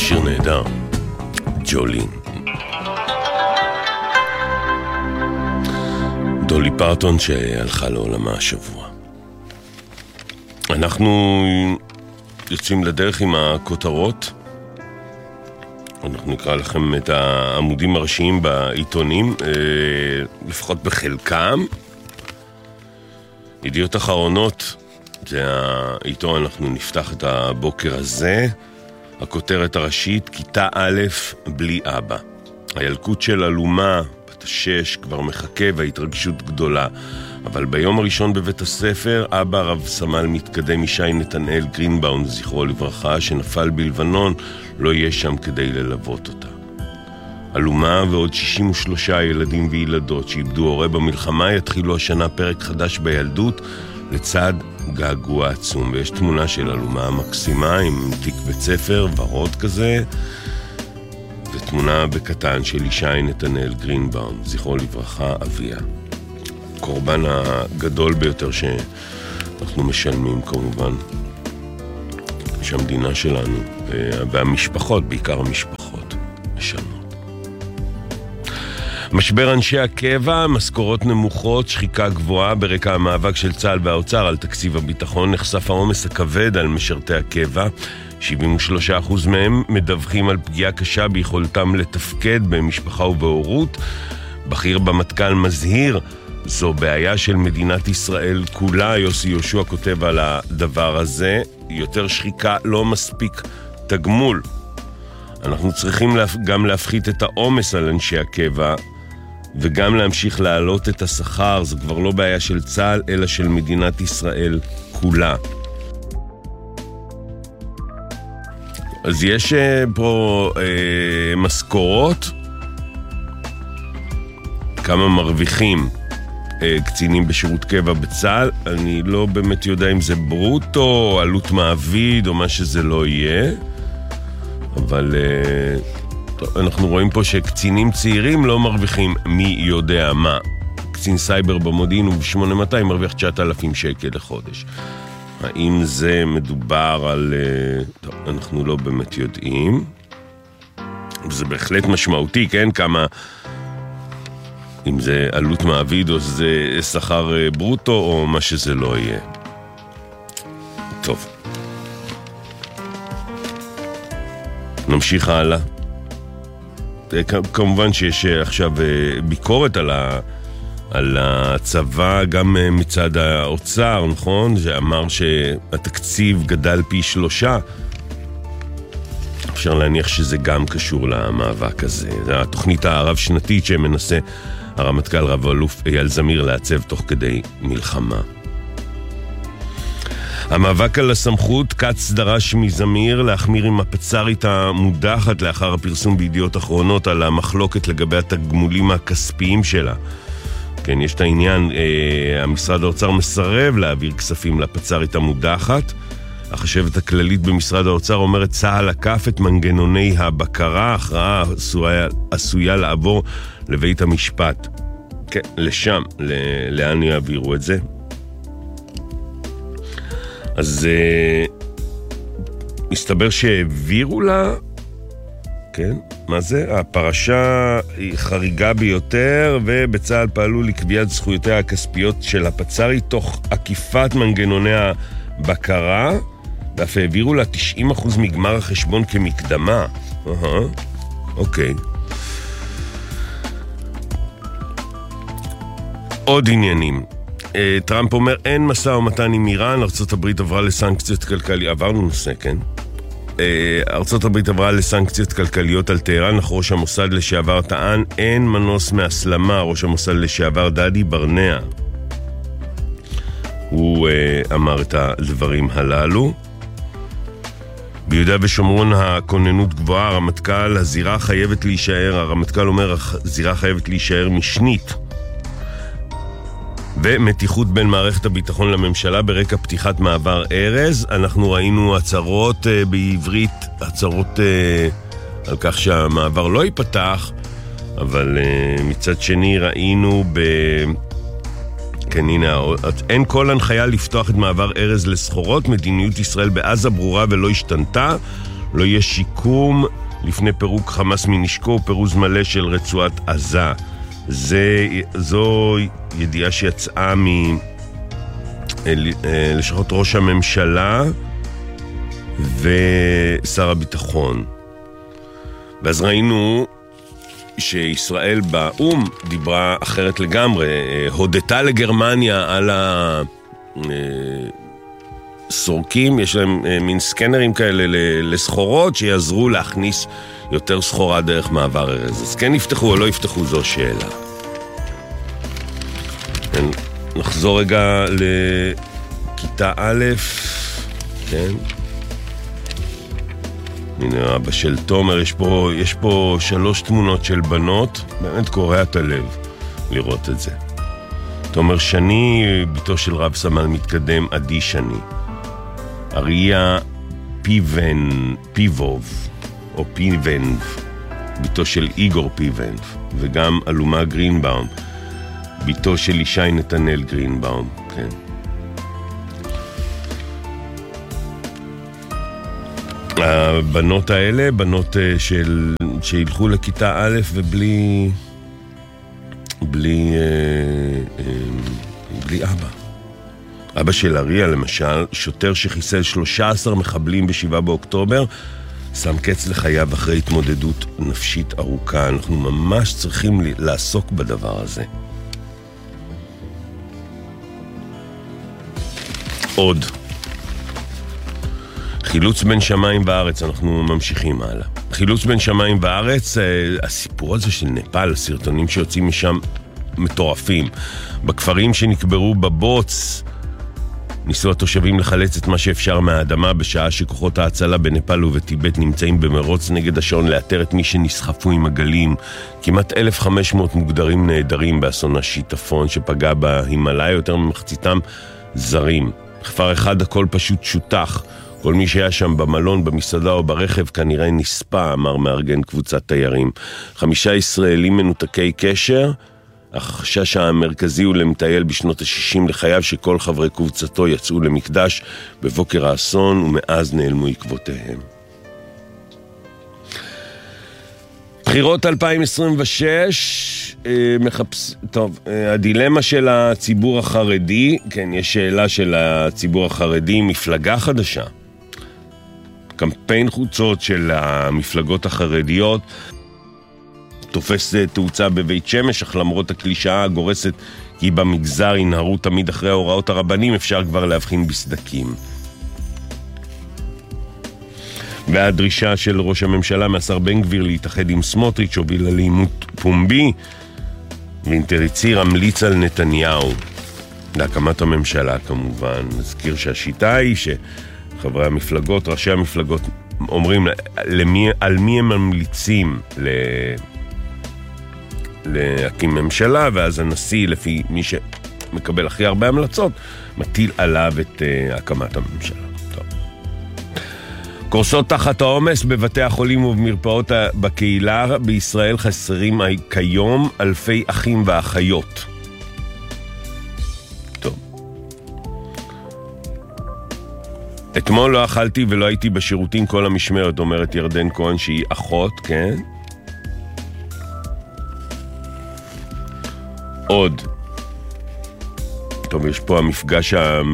שיר נהדר, ג'ולין. דולי פרטון שהלכה לעולמה השבוע. אנחנו יוצאים לדרך עם הכותרות. אנחנו נקרא לכם את העמודים הראשיים בעיתונים, לפחות בחלקם. ידיעות אחרונות, זה העיתון, אנחנו נפתח את הבוקר הזה. הכותרת הראשית, כיתה א' בלי אבא. הילקוט של אלומה, בת 6, כבר מחכה וההתרגשות גדולה. אבל ביום הראשון בבית הספר, אבא רב סמל מתקדם ישי נתנאל גרינבאום, זכרו לברכה, שנפל בלבנון, לא יהיה שם כדי ללוות אותה. אלומה ועוד 63 ילדים וילדות שאיבדו הורה במלחמה יתחילו השנה פרק חדש בילדות לצד געגוע עצום. ויש תמונה של אלומה מקסימה עם תיק בית ספר ורוד כזה, ותמונה בקטן של ישי נתנאל גרינבאום, זכרו לברכה, אביה. קורבן הגדול ביותר שאנחנו משלמים כמובן, שהמדינה שלנו והמשפחות, בעיקר המשפחות, משלמות. משבר אנשי הקבע, משכורות נמוכות, שחיקה גבוהה. ברקע המאבק של צה"ל והאוצר על תקציב הביטחון נחשף העומס הכבד על משרתי הקבע. 73% מהם מדווחים על פגיעה קשה ביכולתם לתפקד במשפחה ובהורות. בכיר במטכ"ל מזהיר, זו בעיה של מדינת ישראל כולה. יוסי יהושע כותב על הדבר הזה, יותר שחיקה לא מספיק תגמול. אנחנו צריכים גם להפחית את העומס על אנשי הקבע וגם להמשיך להעלות את השכר. זו כבר לא בעיה של צה"ל אלא של מדינת ישראל כולה. אז יש פה משכורות, כמה מרוויחים קצינים בשירות קבע בצה"ל. אני לא באמת יודע אם זה ברוטו, עלות מעביד או מה שזה לא יהיה, אבל אנחנו רואים פה שקצינים צעירים לא מרוויחים מי יודע מה. קצין סייבר במודיעין וב-8200 מרוויח 9,000 שקל לחודש. האם זה מדובר על... אנחנו לא באמת יודעים. זה בהחלט משמעותי, כן? כמה... אם זה עלות מעביד או זה שכר ברוטו או מה שזה לא יהיה. טוב. נמשיך הלאה. כמובן שיש עכשיו ביקורת על הצבא גם מצד האוצר, נכון? שאמר שהתקציב גדל פי 3. אפשר להניח שזה גם קשור למאבק הזה. זה התוכנית הרב-שנתית שמנסה הרמטכ"ל רב אלוף אייל זמיר לעצב תוך כדי מלחמה. המאבק על הסמכות, קץ דרש מזמיר להחמיר עם הפצ"רית המודחת לאחר הפרסום בידיעות אחרונות על המחלוקת לגבי התגמולים הכספיים שלה. כן, יש את העניין, המשרד האוצר מסרב להעביר כספים לפצ"רית המודחת. החשבת הכללית במשרד האוצר אומרת צה"ל עקף את מנגנוני הבקרה, הכרעה עשויה לעבור לבית המשפט. כן, לשם, לאן יעבירו את זה? אז מסתבר שהעבירו לה, כן, מה זה? הפרשה היא חריגה ביותר, ובצה"ל פעלו לקביעת זכויותיה הכספיות של הפצ"רית תוך עקיפת מנגנוני הבקרה, ואף העבירו לה 90% מגמר החשבון כמקדמה. אוקיי. עוד עניינים. טראמפ אומר אין משא ומתן עם איראן, ארצות הברית עברה לסנקציות כלכליות, עברנו נושא, כן? ארצות הברית עברה לסנקציות כלכליות על טהרן, אך ראש המוסד לשעבר טען אין מנוס מהסלמה. ראש המוסד לשעבר דדי ברנע, הוא אמר את הדברים הללו. ביהודה ושומרון הכוננות גבוהה, הרמטכ"ל, הזירה חייבת להישאר, הרמטכ"ל אומר הזירה חייבת להישאר משנית. ומתיחות בין מערכת הביטחון לממשלה ברקע פתיחת מעבר ארז. אנחנו ראינו הצהרות בעברית, הצהרות על כך שהמעבר לא ייפתח, אבל מצד שני ראינו כן, הנה, אין כל הנחיה לפתוח את מעבר ארז לסחורות. מדיניות ישראל בעזה ברורה ולא השתנתה. לא יהיה שיקום לפני פירוק חמאס מנשקו ופירוז מלא של רצועת עזה. זו ידיעה שיצאה מלשכות ראש הממשלה ושר הביטחון. ואז ראינו שישראל באום דיברה אחרת לגמרי, הודתה לגרמניה על הסורקים, יש להם מין סקנרים כאלה לסחורות שיעזרו להכניס יותר סחורה דרך מעבר ארז. אז כן יפתחו או לא יפתחו, זו שאלה. נחזור רגע לכיתה א', כן? הנה אבא של תומר, יש פה 3 תמונות של בנות, באמת קורע את הלב לראות את זה. תומר שני, ביתו של רב סמל מתקדם עדי שני. אריה פיבוב, או פיבנב, ביתו של איגור פיבנב, וגם אלומה גרינבאום, ביתו של ישי נתנאל גרינבאום, כן. הבנות האלה, בנות שילכו לכיתה א' ובלי אבא. אבא של אריה, למשל, שוטר שחיסל 13 מחבלים ב7 באוקטובר, שם קץ לחייו אחרי התמודדות נפשית ארוכה. אנחנו ממש צריכים לעסוק בדבר הזה. עוד. חילוץ בין שמיים וארץ, אנחנו ממשיכים הלאה. חילוץ בין שמיים וארץ, הסיפור הזה של נפאל, הסרטונים שיוצאים משם מטורפים. בכפרים שנקברו בבוץ, ניסו התושבים לחלץ את מה שאפשר מהאדמה, בשעה שכוחות ההצלה בנפאל ובטיבט נמצאים במרוץ נגד השעון לאתר את מי שנסחפו עם הגלים. כמעט 1,500 מוגדרים נהדרים באסון השיטפון שפגע בהימלאיה, יותר ממחציתם זרים. בכפר אחד הכל פשוט שותח. כל מי שהיה שם במלון, במסעדה או ברכב כנראה נספה, אמר מארגן קבוצת תיירים. 5 ישראלים מנותקי קשר. החשש המרכזי הוא למטייל בשנות ה-60 לחייו שכל חברי קבוצתו יצאו למקדש בבוקר האסון ומאז נעלמו עקבותיהם. בחירות 2026, טוב, הדילמה של הציבור החרדי, כן, יש שאלה של הציבור החרדי, מפלגה חדשה. קמפיין חוצות של המפלגות החרדיות תופס תאוצה בבית שמש, אך למרות הקלישאה הגורסת כי במגזר ינהרו תמיד אחרי הוראות הרבנים, אפשר כבר להבחין בסדקים. והדרישה של ראש הממשלה מהשר בן גביר להתאחד עם סמוטריץ' הובילה לעימות פומבי, ואינטריציר המליץ על נתניהו להקמת הממשלה כמובן. נזכיר שהשיטה היא שחברי המפלגות, ראשי המפלגות אומרים על מי הם ממליצים להקים ממשלה, ואז הנשיא, לפי מי שמקבל הכי הרבה המלצות, מטיל עליו את הקמת הממשלה. טוב. קורסות תחת העומס בבתי החולים ובמרפאות בקהילה בישראל חסרים כיום אלפי אחים ואחיות. טוב. אתמול לא אכלתי ולא הייתי בשירותים כל המשמרת, אומרת ירדן כהן שהיא אחות, כן? עוד. טוב, יש פה המפגש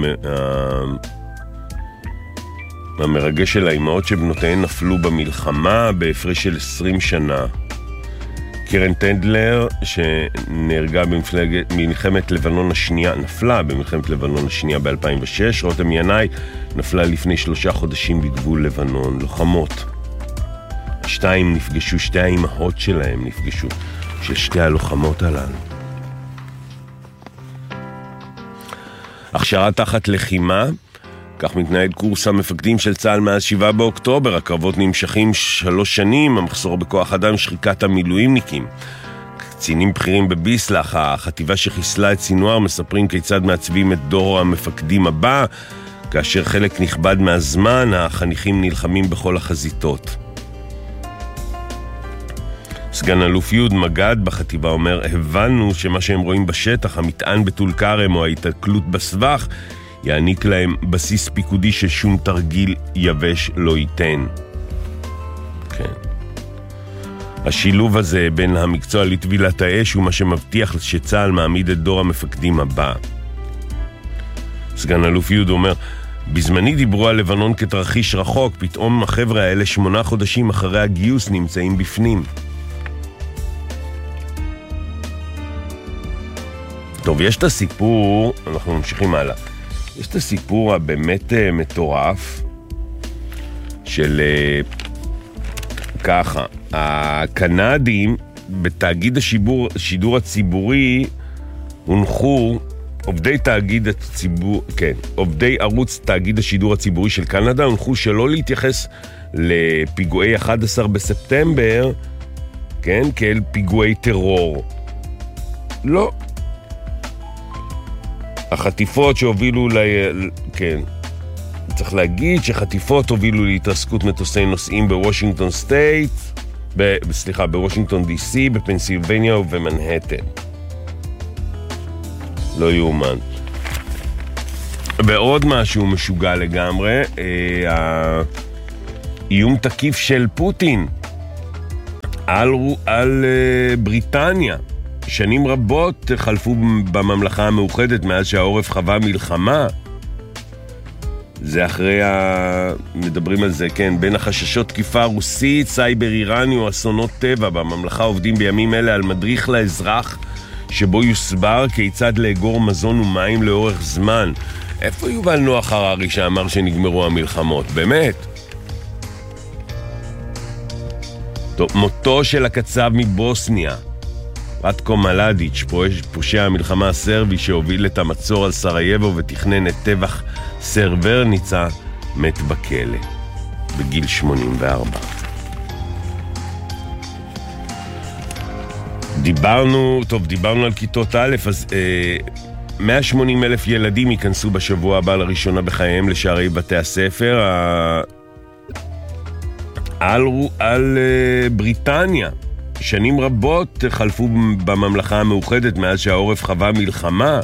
המרגש של האימהות שבנותיהן נפלו במלחמה בהפרש של 20 שנה. קרן טנדלר, שנהרגה במלחמת לבנון השנייה, נפלה במלחמת לבנון השנייה ב-2006. רותם ינאי נפלה לפני 3 חודשים בגבול לבנון. לוחמות. שתי האימהות שלהם נפגשו, של שתי הלוחמות הללו. הכשרה תחת לחימה, כך מתנהל קורס המפקדים של צה"ל מאז 7 באוקטובר. הקרבות נמשכים 3 שנים, המחסור בכוח אדם, שחיקת המילואימניקים. קצינים בכירים בביסלח, החטיבה שחיסלה את סינואר, מספרים כיצד מעצבים את דור המפקדים הבא, כאשר חלק נכבד מהזמן החניכים נלחמים בכל החזיתות. סגן אלוף יוד מגד בחטיבה אומר, הבנו שמה שהם רואים בשטח, המטען בטול כרם או ההתקלות בסבך, יעניק להם בסיס פיקודי ששום תרגיל יבש לא ייתן. השילוב הזה בין המקצוע לטבילת האש הוא מה שמבטיח שצה"ל מעמיד את דור המפקדים הבא. סגן אלוף יהוד אומר, בזמני דיברו על לבנון כתרחיש רחוק, פתאום החבר'ה האלה 8 חודשים אחרי הגיוס נמצאים בפנים. טוב, יש את הסיפור, אנחנו ממשיכים הלאה. יש את הסיפור הבאמת מטורף של ככה, הקנדים בתאגיד השידור הציבורי הונחו, עובדי ערוץ תאגיד השידור הציבורי של קנדה הונחו שלא להתייחס לפיגועי 11 בספטמבר, כן, כאל פיגועי טרור. לא. החטיפות שהובילו כן. צריך להגיד שחטיפות הובילו להתרסקות מטוסי נוסעים בוושינגטון סטייט, בוושינגטון DC, בפנסילבניה ובמנהטן. לא יאומן. ועוד משהו משוגע לגמרי, האיום תקיף של פוטין על בריטניה. שנים רבות חלפו בממלכה המאוחדת מאז שהעורף חווה מלחמה. זה אחרי מדברים על זה, כן, בין החששות תקיפה רוסית, סייבר איראני או אסונות טבע. בממלכה עובדים בימים אלה על מדריך לאזרח שבו יוסבר כיצד לאגור מזון ומים לאורך זמן. איפה יובל נוח הררי שאמר שנגמרו המלחמות? באמת? טוב, מותו של הקצב מבוסניה, רטקו מלדיץ', פושע המלחמה הסרבי שהוביל את המצור על סרייבו ותכנן את טבח סרברניצה, מת בכלא בגיל 84. דיברנו על כיתות א', אז 180,000 ילדים ייכנסו בשבוע הבא לראשונה בחייהם לשערי בתי הספר. על בריטניה, שנים רבות חלפו בממלכה המאוחדת מאז שהעורף חווה מלחמה.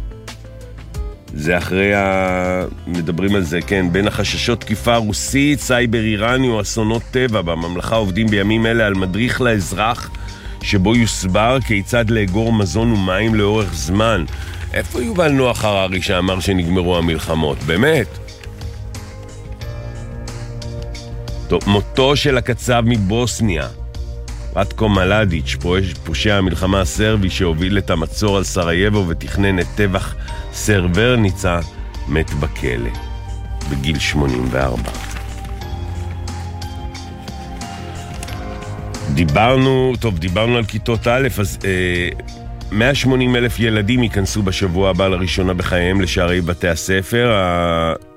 זה אחרי מדברים על זה, כן, בין החששות תקיפה רוסית, סייבר איראני או אסונות טבע. בממלכה עובדים בימים אלה על מדריך לאזרח שבו יוסבר כיצד לאגור מזון ומים לאורך זמן. איפה יובל נוח הררי שאמר שנגמרו המלחמות? באמת? טוב, מותו של הקצב מבוסניה, רטקו מלדיץ', פושע המלחמה הסרבי שהוביל את המצור על סרייבו ותכנן את טבח סרברניצה, מת בכלא בגיל 84. דיברנו על כיתות א', אז 180,000 ילדים ייכנסו בשבוע הבא לראשונה בחייהם לשערי בתי הספר.